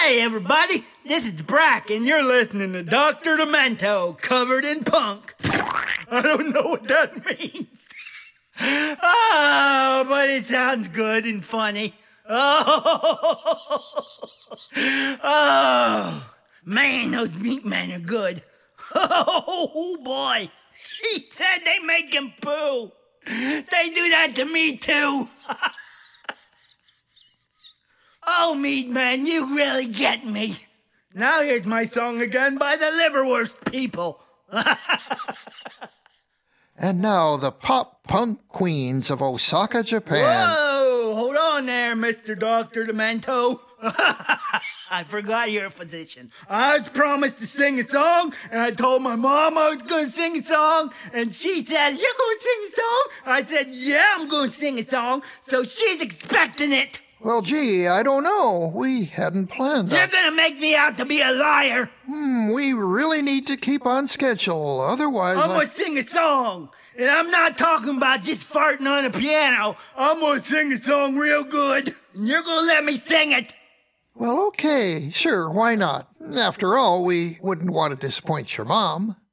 Hey, everybody, this is Brack, and you're listening to Dr. Demento, covered in punk. I don't know what that means. Oh, but it sounds good and funny. Oh, man, those meat men are good. Oh, boy. He said they make him poo. They do that to me, too. Oh, meat man, you really get me. Now here's my song again by the Liverwurst people. And now the pop-punk queens of Osaka, Japan. Whoa, hold on there, Mr. Dr. Demento. I forgot you're a physician. I was promised to sing a song, and I told my mom I was going to sing a song, and she said, you're going to sing a song? I said, yeah, I'm going to sing a song, so she's expecting it. Well, gee, I don't know. We hadn't planned You're going to make me out to be a liar. We really need to keep on schedule. Otherwise, I'm going to sing a song. And I'm not talking about just farting on a piano. I'm going to sing a song real good. And you're going to let me sing it. Well, okay, sure, why not? After all, we wouldn't want to disappoint your mom.